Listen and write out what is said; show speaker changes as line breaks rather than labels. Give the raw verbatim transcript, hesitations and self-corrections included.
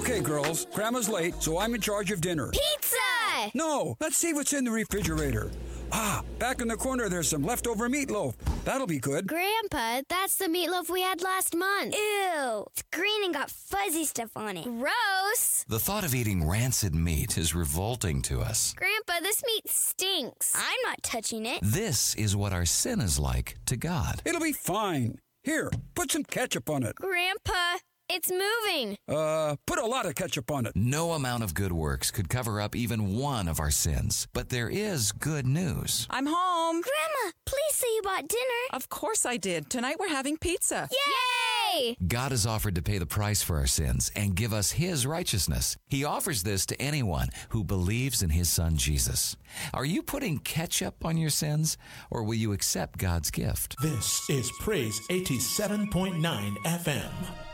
Okay, girls, Grandma's late, so I'm in charge of dinner.
Pizza!
No, let's see what's in the refrigerator. Ah, back in the corner, there's some leftover meatloaf. That'll be good.
Grandpa, that's the meatloaf we had last month.
Ew, it's green and got fuzzy stuff on it.
Gross!
The thought of eating rancid meat is revolting to us.
Grandpa, this meat stinks.
I'm not touching it.
This is what our sin is like to God.
It'll be fine. Here, put some ketchup on it.
Grandpa, it's moving.
Uh, put a lot of ketchup on it.
No amount of good works could cover up even one of our sins. But there is good news.
I'm home.
Grandma, please say you bought dinner.
Of course I did. Tonight we're having pizza.
Yay!
God has offered to pay the price for our sins and give us His righteousness. He offers this to anyone who believes in His Son, Jesus. Are you putting ketchup on your sins, or will you accept God's gift?
This is Praise eighty-seven point nine F M.